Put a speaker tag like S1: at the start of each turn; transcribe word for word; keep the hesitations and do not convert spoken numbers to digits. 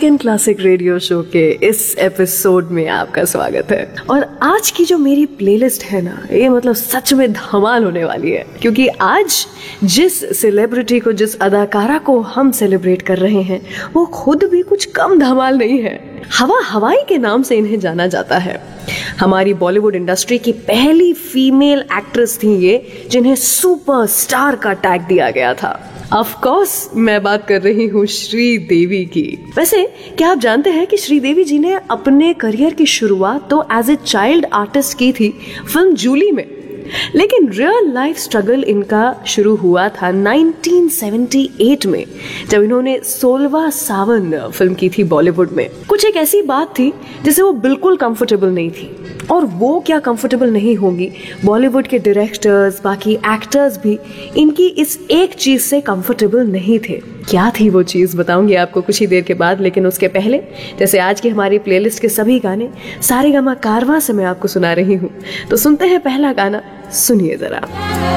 S1: Weekend classic radio show के इस episode में आपका स्वागत है। और आज की जो मेरी प्लेलिस्ट है ना, ये मतलब सच में धमाल होने वाली है, क्योंकि आज जिस सेलिब्रिटी को, जिस अदाकारा को हम सेलिब्रेट कर रहे हैं, वो खुद भी कुछ कम धमाल नहीं है। हवा हवाई के नाम से इन्हें जाना जाता है। हमारी बॉलीवुड इंडस्ट्री की पहली फीमेल एक्ट्रेस थी ये, जिन्हें सुपरस्टार का टैग दिया गया था। ऑफ कोर्स मैं बात कर रही हूँ श्रीदेवी की। वैसे क्या आप जानते हैं कि श्रीदेवी जी ने अपने करियर की शुरुआत तो एज ए चाइल्ड आर्टिस्ट की थी फिल्म जूली में, लेकिन रियल लाइफ स्ट्रगल इनका शुरू हुआ था नाइनटीन सेवेंटी एट में, जब इन्होंने सोलवा सावन फिल्म की थी बॉलीवुड में। कुछ एक ऐसी बात थी जिसे वो बिल्कुल कंफर्टेबल नहीं थी, और वो क्या कंफर्टेबल नहीं होंगी, बॉलीवुड के डायरेक्टर्स, बाकी एक्टर्स भी इनकी इस एक चीज से कंफर्टेबल नहीं थे। क्या थी वो चीज, बताऊंगी आपको कुछ ही देर के बाद। लेकिन उसके पहले, जैसे आज की हमारी प्लेलिस्ट के सभी गाने सारेगामा कारवां से मैं आपको सुना रही हूँ, तो सुनते हैं पहला गाना। सुनिए जरा।